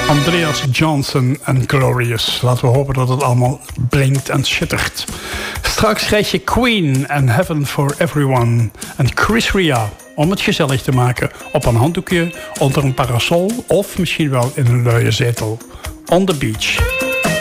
Andreas Johnson en Glorious. Laten we hopen dat het allemaal blinkt en schittert. Straks krijg je Queen en Heaven for Everyone. En Chris Ria, om het gezellig te maken. Op een handdoekje, onder een parasol of misschien wel in een luie zetel. On the beach.